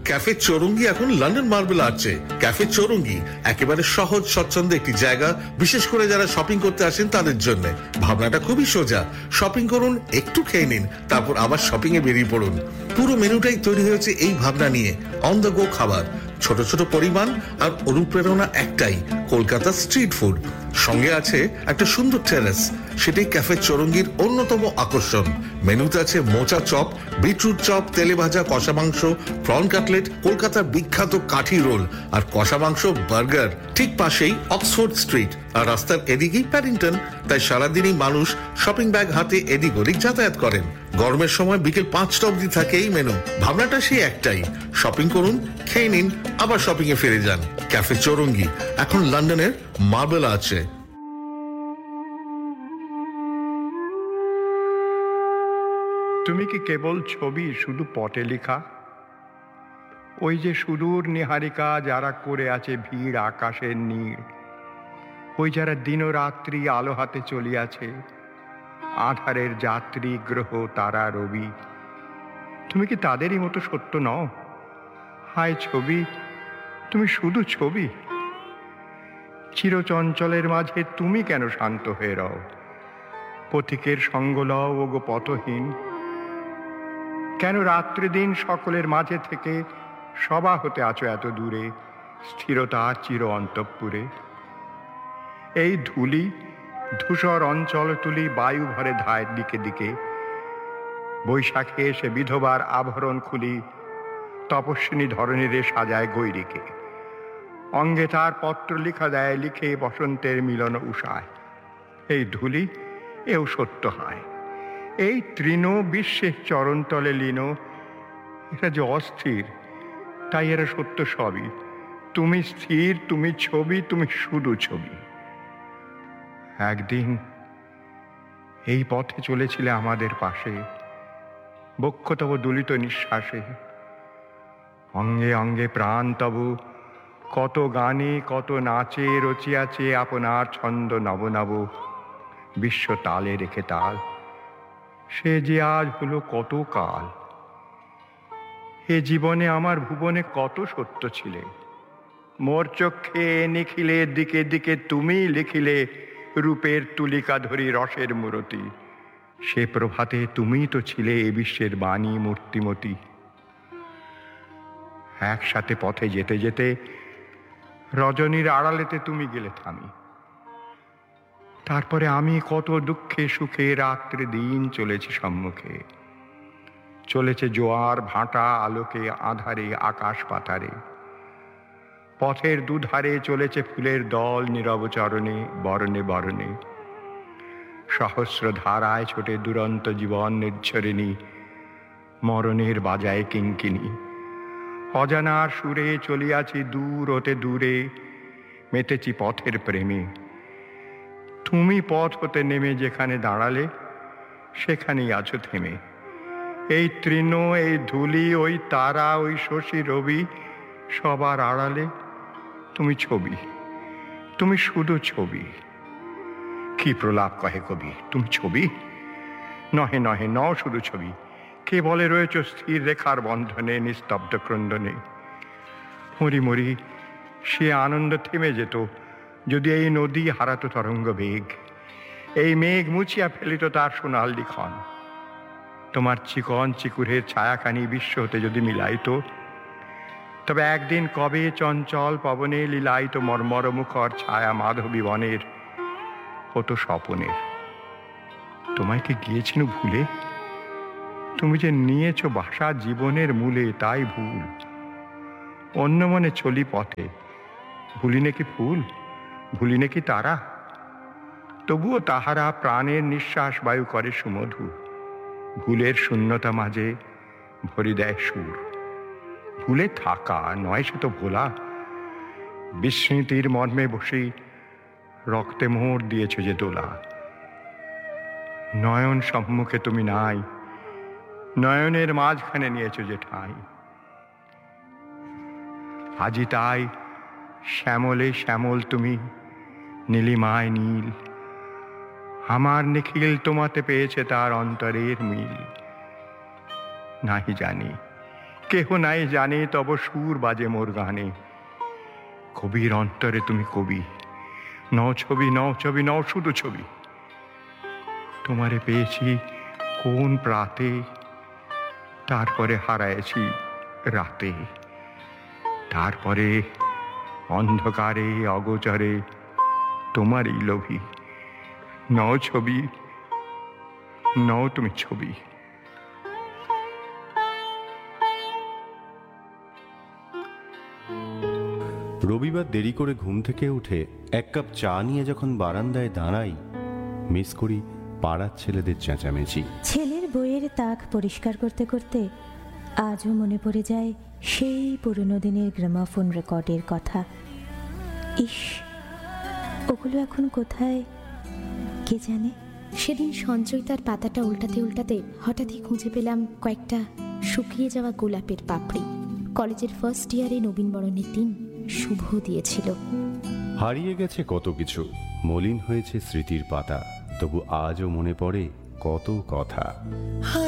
Cafe Chowringhee এখন London marble আর্চে। Cafe Chowringhee একেবারে সহজ স্বচ্ছন্দ একটি জায়গা, বিশেষ করে যারা শপিং করতে আসেন তাদের জন্য। ভাবনাটা খুবই সোজা, শপিং করুন, একটু খেয়ে নিন, তারপর আবার শপিং এ বেরিয়ে পড়ুন। পুরো মেনুটাই তৈরি হয়েছে এই ভাবনা নিয়ে, অন দ্য গো খাবার, ছোট ছোট পরিমাণ আর অনুপ্রেরণা একটাই, কলকাতা স্ট্রিট ফুড। সঙ্গে আছে একটা সুন্দর টেরেস, সেটাই ক্যাফে চৌরঙ্গির অন্যতম আকর্ষণ। মেনুতে আছে মোচা চপ, বিটরুট চপ, তেলে ভাজা কষা মাংস, প্রন কাটলেট, কলকাতার বিখ্যাত কাঠি রোল আর কষা মাংস বার্গার। ঠিক পাশেই অক্সফোর্ড স্ট্রিট, আর রাস্তার এদিকেই প্যাডিংটন। তাই সারাদিনই মানুষ শপিং ব্যাগ হাতে এদিক ওদিক যাতায়াত করেন। গরমের সময় বিকেল 5টা অবধি থাকে এই মেনু। ভাবনাটা সেই একটাই, শপিং করুন, খেয়ে নিন, আবার শপিং এ ফিরে যান। ক্যাফে চৌরঙ্গি এখন লন্ডনের মার্বেল আছে। তুমি কি কেবল ছবি, শুধু পটে লেখা? ওই যে সুদূর নিহারিকা যারা করে আছে ভিড় আকাশের নীড়, ওই যারা দিনরাত্রি আলো হাতে চলিয়াছে, আধারের যাত্রী গ্রহ তারা রবি, তুমি কি তাদেরই মতো সত্য নও? হায় ছবি, তুমি শুধু ছবি। চিরচঞ্চলের মাঝে তুমি কেন শান্ত হয়ে রও? পথিকের সঙ্গ লও ও গো পথহীন। কেন রাত্রি দিন সকলের মাঝে থেকে সভা হতে আছো এত দূরে, স্থিরতার চির অন্তঃপুরে? এই ধুলি ধূসর অঞ্চল তুলি বায়ু ভরে ধায় দিকে দিকে, বৈশাখে এসে বিধবার আভরণ খুলি, তপস্বিনী ধরণীরে সাজায় গৈরিকে। অঙ্গে তার পত্র লিখা দেয়, লিখে বসন্তের মিলন উষায়। এই ধুলি এও সত্য হয়, এই তৃণ বিশ্বের চরণতলে লীন। এটা যে অস্থির, তাই এরা সত্য সবই। তুমি স্থির, তুমি ছবি, তুমি শুধু ছবি। একদিন এই পথে চলেছিলে আমাদের পাশে, বক্ষ তব দুলিত নিঃশ্বাসে, অঙ্গে অঙ্গে প্রাণ তব কত গানে কত নাচে রচিয়াছে আপনার ছন্দ নব নব, বিশ্ব তালে রেখে তাল। সে যে আজ হলো কত কাল। এ জীবনে আমার ভুবনে কত সত্য ছিলে। মোর চক্ষে নিখিলের দিকে দিকে তুমি লিখিলে, রূপের তুলিকা ধরি রসের মূরতি। সে প্রভাতে তুমিই তো ছিলে এ বিশ্বের বাণী মূর্তিমতী। একসাথে পথে যেতে যেতে রজনীর আড়ালেতে তুমি গেলে থামি। তারপরে আমি কত দুঃখে সুখে রাত্রে দিন চলেছি সম্মুখে। চলেছে জোয়ার ভাটা আলোকে আধারে আকাশ পাতারে। পথের দুধারে চলেছে ফুলের দল নীরব চরণে বরণে বরণে। সহস্র ধারায় ছোটে দুরন্ত জীবন নির্ঝরিণী, মরণের বাজায় কিঙ্কিনী। অজানার সুরে চলিয়াছি দূর হতে দূরে, মেতেছি পথের প্রেমে। তুমি পথ হতে নেমে যেখানে দাঁড়ালে, সেখানেই আছো থেমে। এই তৃণ, এই ধুলি, ওই তারা, ওই শশী রবি, সবার আড়ালে তুমি ছবি, তুমি শুধু ছবি। কি প্রলাপ কহে কবি, তুমি ছবি? নহে নহে, ন শুধু ছবি, কে বলে রয়েছ স্থির রেখার বন্ধনে নিস্তব্ধ ক্রন্দনে। মরি মরি, সে আনন্দ থেমে যেত যদি এই নদী হারাতো তরঙ্গ বেগ, এই মেঘ মুছিয়া ফেলিত তার সোনাল লিখন। তোমার চিকন চিকুরের ছায়াখানি বিশ্ব হতে যদি মিলাইত, তবে একদিন কবে চঞ্চল পবনে লীলায়িত মর্মর মুখর ছায়া মাধবী বনের হতো স্বপনের। তোমায় কি গিয়েছিল ভুলে? তুমি যে নিয়েছ বাসা জীবনের মূলে, তাই ভুল। অন্য মনে চলি পথে, ভুলি নাকি ফুল, ভুলি নাকি তারা? তবুও তাহারা প্রাণের নিঃশ্বাস বায়ু করে সুমধু। ভুলের শূন্যতা মাঝে ভরি দেয় সুর। ভুলে থাকা নয় সে তো ভোলা। বিস্মৃতির মর্মে বসে রক্তে মোহর দিয়েছ যে দোলা। নয়ন সম্মুখে তুমি নাই, নয়নের মাঝখানে নিয়েছ যে ঠাঁই। আজি তাই শ্যামলে শ্যামল তুমি, নীলিমায় নীল। আমার নিখিল তোমাতে পেয়েছে তার অন্তরের মিল। নাহি জানি কেহ নাই জানে তব সুর বাজে মোর গানে। কবির অন্তরে তুমি কবি, নও ছবি, নও ছবি, নও শুধু ছবি। তোমারে পেয়েছি কোন প্রাতে, তারপরে হারায়েছি রাতে। তারপরে অন্ধকারে অগোচরে তোমারই লোভী। নও ছবি, নও তুমি ছবি। রবিবার দেরি করে ঘুম থেকে উঠে এক কাপ চা নিয়ে যখন বারান্দায় দাঁড়াই, মিস করি পাড়ার ছেলেদের চেঁচামেচি। ছেলের বইয়ের তাক পরিষ্কার করতে করতে আজও মনে পড়ে যায় সেই পুরনো দিনের গ্রামাফোন রেকর্ডের কথা। ইস, ওগুলো এখন কোথায় কে জানে। সেদিন সঞ্চয় তার পাতাটা উল্টাতে উল্টাতে হঠাৎই খুঁজে পেলাম কয়েকটা শুকিয়ে যাওয়া গোলাপের পাপড়ি। কলেজের ফার্স্ট ইয়ারে নবীনবরণের দিন শুভ দিয়েছিল। হারিয়ে গেছে কত কিছু, মলিন হয়েছে স্মৃতির পাতা, তবু আজও মনে পড়ে কত কথা।